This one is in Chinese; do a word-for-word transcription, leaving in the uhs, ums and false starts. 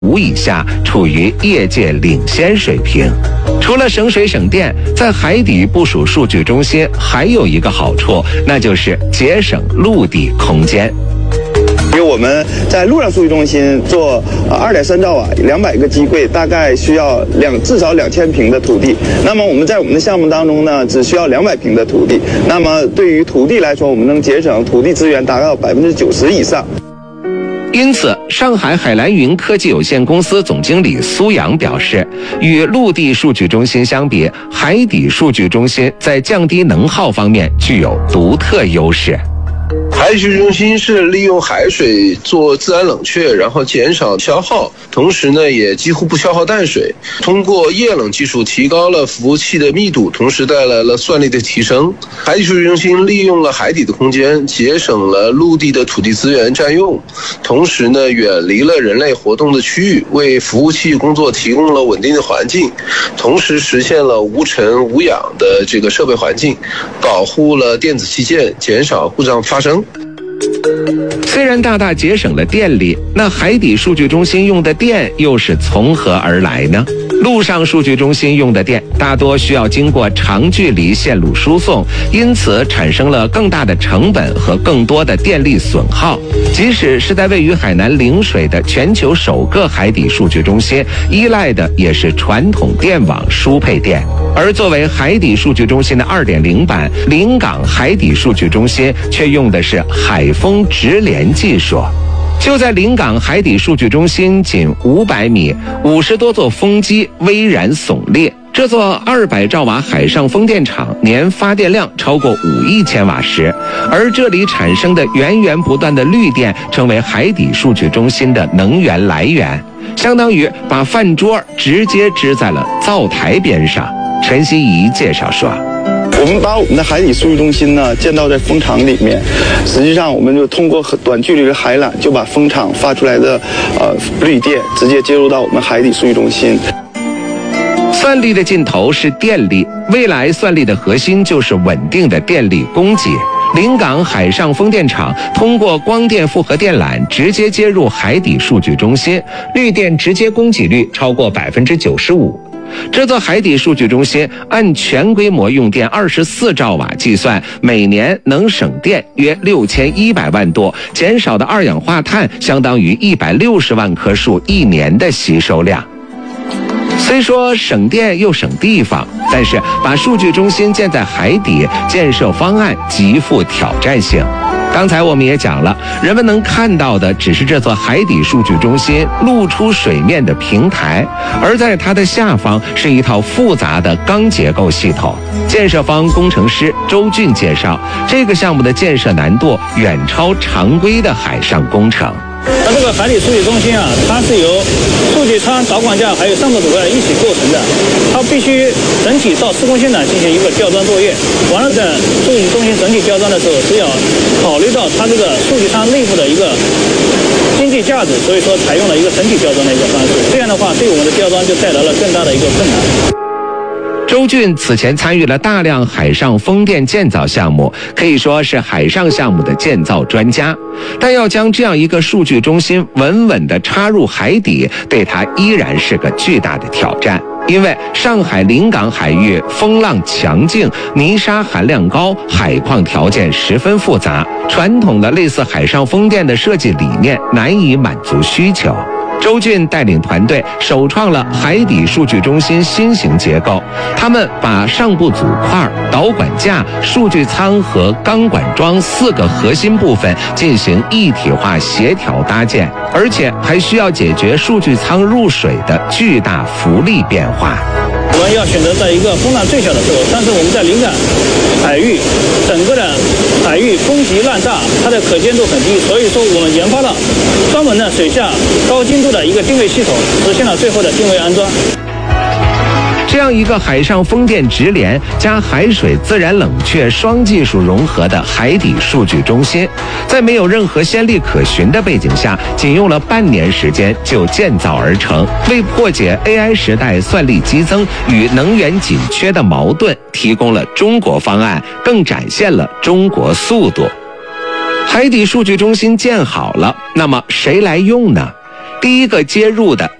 五以下，处于业界领先水平。除了省水省电，在海底部署数据中心还有一个好处，那就是节省陆地空间。 因为我们在陆上数据中心做呃二点三兆瓦，两百个机柜，大概需要两至少两千平的土地。那么我们在我们的项目当中呢，只需要两百平的土地。那么对于土地来说，我们能节省土地资源达到百分之九十以上。 因此，上海海蓝云科技有限公司总经理苏阳表示，与陆地数据中心相比，海底数据中心在降低能耗方面具有独特优势。 海底数据中心是利用海水做自然冷却，然后减少消耗，同时呢也几乎不消耗淡水。通过液冷技术提高了服务器的密度，同时带来了算力的提升。海底数据中心利用了海底的空间，节省了陆地的土地资源占用，同时呢远离了人类活动的区域，为服务器工作提供了稳定的环境，同时实现了无尘无氧的这个设备环境，保护了电子器件，减少故障发生。 虽然大大节省了电力，那海底数据中心用的电又是从何而来呢？陆上数据中心用的电大多需要经过长距离线路输送，因此产生了更大的成本和更多的电力损耗。即使是在位于海南陵水的全球首个海底数据中心，依赖的也是传统电网输配电。而作为海底数据中心的 二点零 版，临港海底数据中心却用的是海风直连技术。就在临港海底数据中心仅五百米，五十多座风机巍然耸立。这座二百兆瓦海上风电场年发电量超过五亿千瓦时，而这里产生的源源不断的绿电成为海底数据中心的能源来源，相当于把饭桌直接支在了灶台边上。陈希怡介绍说， 我们把我们的海底数据中心呢建到在风场里面，实际上我们就通过短距离的海缆，就把风场发出来的呃绿电直接接入到我们海底数据中心。 算力的尽头是电力，未来算力的核心就是稳定的电力供给。临港海上风电场通过光电复合电缆直接接入海底数据中心，绿电直接供给率超过百分之九十五。这座海底数据中心按全规模用电二十四兆瓦计算，每年能省电约六千一百万度，减少的二氧化碳相当于一百六十万棵树一年的吸收量。虽说省电又省地方，但是把数据中心建在海底，建设方案极富挑战性。刚才我们也讲了，人们能看到的只是这座海底数据中心露出水面的平台，而在它的下方是一套复杂的钢结构系统。建设方工程师周俊介绍，这个项目的建设难度远超常规的海上工程。 那这个海底数据中心啊，它是由数据仓、导管架还有上座组件一起构成的，它必须整体到施工现场进行一个吊装作业。完了等数据中心整体吊装的时候，是要考虑到它这个数据仓内部的一个经济价值，所以说采用了一个整体吊装的一个方式。这样的话，对我们的吊装就带来了更大的一个困难。 周俊此前参与了大量海上风电建造项目，可以说是海上项目的建造专家。但要将这样一个数据中心稳稳地插入海底，对他依然是个巨大的挑战。因为上海临港海域风浪强劲，泥沙含量高，海况条件十分复杂，传统的类似海上风电的设计理念难以满足需求。周俊带领团队首创了海底数据中心新型结构，他们把上部组块、导管架、数据仓和钢管桩四个核心部分进行一体化协调搭建，而且还需要解决数据仓入水的巨大浮力变化。 我们要选择在一个风浪最小的时候，但是我们在临港海域整个的海域风急浪大，它的可见度很低，所以说我们研发了专门的水下高精度的一个定位系统，实现了最后的定位安装。 这样一个海上风电直连加海水自然冷却双技术融合的海底数据中心，在没有任何先例可循的背景下，仅用了半年时间就建造而成，为破解 A I 时代算力激增与能源紧缺的矛盾提供了中国方案，更展现了中国速度。海底数据中心建好了，那么谁来用呢？ 第一个接入的